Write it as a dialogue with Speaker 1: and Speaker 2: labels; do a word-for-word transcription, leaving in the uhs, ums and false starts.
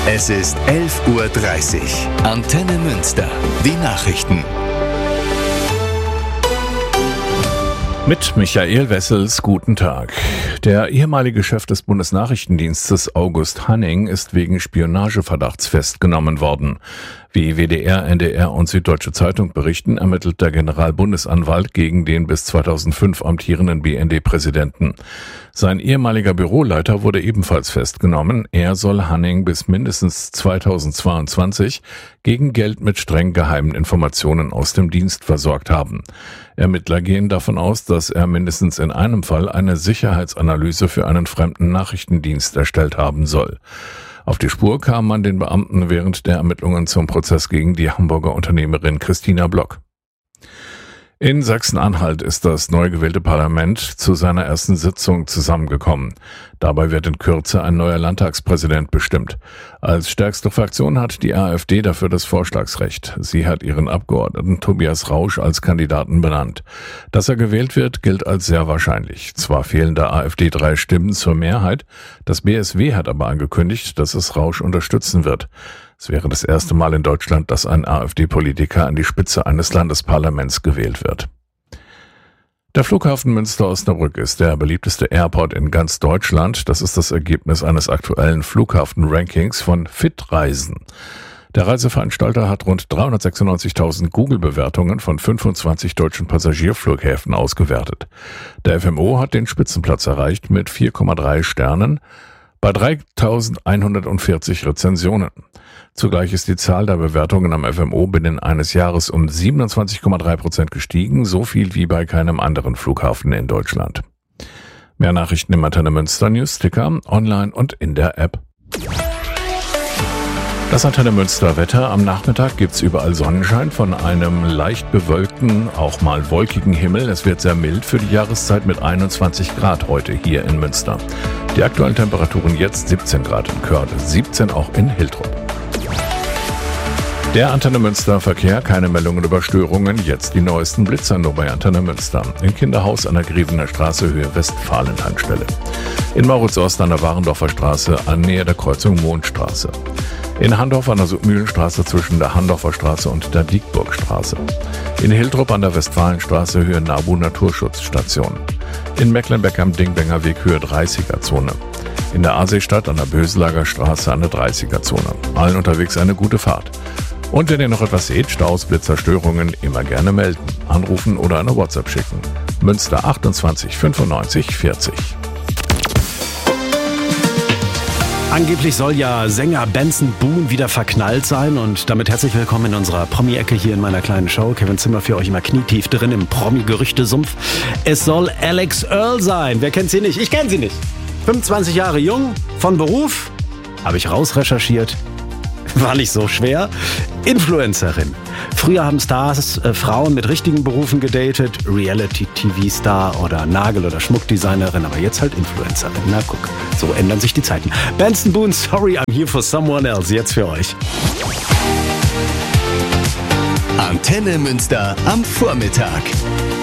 Speaker 1: Es ist elf Uhr dreißig. Antenne Münster. Die Nachrichten.
Speaker 2: Mit Michael Wessels, guten Tag. Der ehemalige Chef des Bundesnachrichtendienstes August Hanning ist wegen Spionageverdachts festgenommen worden. Wie W D R, N D R und Süddeutsche Zeitung berichten, ermittelt der Generalbundesanwalt gegen den bis zweitausendfünf amtierenden B N D-Präsidenten. Sein ehemaliger Büroleiter wurde ebenfalls festgenommen. Er soll Hanning bis mindestens zweitausendzweiundzwanzig gegen Geld mit streng geheimen Informationen aus dem Dienst versorgt haben. Ermittler gehen davon aus, dass er mindestens in einem Fall eine Sicherheitsanalyse für einen fremden Nachrichtendienst erstellt haben soll. Auf die Spur kam man den Beamten während der Ermittlungen zum Prozess gegen die Hamburger Unternehmerin Christina Block. In Sachsen-Anhalt ist das neu gewählte Parlament zu seiner ersten Sitzung zusammengekommen. Dabei wird in Kürze ein neuer Landtagspräsident bestimmt. Als stärkste Fraktion hat die AfD dafür das Vorschlagsrecht. Sie hat ihren Abgeordneten Tobias Rausch als Kandidaten benannt. Dass er gewählt wird, gilt als sehr wahrscheinlich. Zwar fehlen der AfD drei Stimmen zur Mehrheit, das B S W hat aber angekündigt, dass es Rausch unterstützen wird. Es wäre das erste Mal in Deutschland, dass ein AfD-Politiker an die Spitze eines Landesparlaments gewählt wird. Der Flughafen Münster-Osnabrück ist der beliebteste Airport in ganz Deutschland. Das ist das Ergebnis eines aktuellen Flughafen-Rankings von Fit-Reisen. Der Reiseveranstalter hat rund dreihundertsechsundneunzigtausend Google-Bewertungen von fünfundzwanzig deutschen Passagierflughäfen ausgewertet. Der F M O hat den Spitzenplatz erreicht mit vier Komma drei Sternen bei dreitausendeinhundertvierzig Rezensionen. Zugleich ist die Zahl der Bewertungen am F M O binnen eines Jahres um siebenundzwanzig Komma drei Prozent gestiegen, so viel wie bei keinem anderen Flughafen in Deutschland. Mehr Nachrichten im Antenne Münster Newsticker, online und in der App. Das Antenne Münster Wetter. Am Nachmittag gibt's überall Sonnenschein von einem leicht bewölkten, auch mal wolkigen Himmel. Es wird sehr mild für die Jahreszeit mit einundzwanzig Grad heute hier in Münster. Die aktuellen Temperaturen jetzt siebzehn Grad in Körde, siebzehn auch in Hiltrup. Der Antenne Münster Verkehr, keine Meldungen über Störungen, jetzt die neuesten Blitzer nur bei Antenne Münster. In Kinderhaus an der Grevener Straße, Höhe Westfalen-Tankstelle. In Maurits-Ost an der Warendorfer Straße, an Nähe der Kreuzung Mondstraße. In Handorf an der Mühlenstraße zwischen der Handorfer Straße und der Diekburgstraße. In Hiltrup an der Westfalenstraße, Höhe Nabu Naturschutzstation. In Mecklenbeck am Dingbenger Weg, Höhe dreißiger Zone. In der Aasee-Stadt an der Böselager Straße an der dreißiger Zone. Allen unterwegs eine gute Fahrt. Und wenn ihr noch etwas seht, Staus, Blitzer, Störungen, immer gerne melden, anrufen oder eine WhatsApp schicken. Münster achtundzwanzig fünfundneunzig vierzig.
Speaker 3: Angeblich soll ja Sänger Benson Boone wieder verknallt sein und damit herzlich willkommen in unserer Promi-Ecke hier in meiner kleinen Show. Kevin Zimmer für euch immer knietief drin im Promi-Gerüchte-Sumpf. Es soll Alex Earl sein. Wer kennt sie nicht? Ich kenne sie nicht. fünfundzwanzig Jahre jung, von Beruf, habe ich rausrecherchiert. War nicht so schwer. Influencerin. Früher haben Stars äh, Frauen mit richtigen Berufen gedatet, Reality-T V-Star oder Nagel- oder Schmuckdesignerin, aber jetzt halt Influencerin. Na guck, so ändern sich die Zeiten. Benson Boone, sorry, I'm here for someone else. Jetzt für euch.
Speaker 1: Antenne Münster am Vormittag.